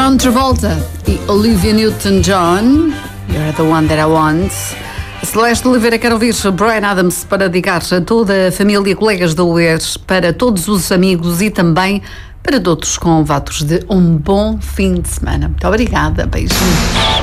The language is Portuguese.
John Travolta e Olivia Newton-John, You're the One That I Want. Celeste Oliveira quer ouvir Bryan Adams para dedicar a toda a família, colegas da UER, para todos os amigos e também para todos com votos de um bom fim de semana. Muito obrigada, beijinhos.